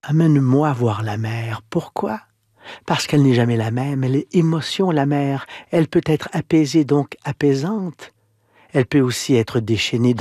Amène-moi voir la mer. Pourquoi? Parce qu'elle n'est jamais la même, elle est émotion la mer. Elle peut être apaisée, donc apaisante. Elle peut aussi être déchaînée,